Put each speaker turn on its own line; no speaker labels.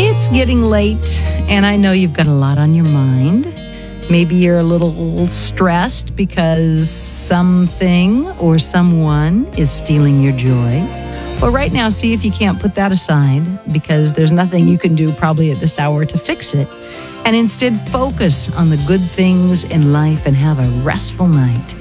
It's getting late, and I know you've got a lot on your mind. Maybe you're a little stressed because something or someone is stealing your joy. Well, right now, see if you can't put that aside, because there's nothing you can do probably at this hour to fix it. And instead, focus on the good things in life and have a restful night.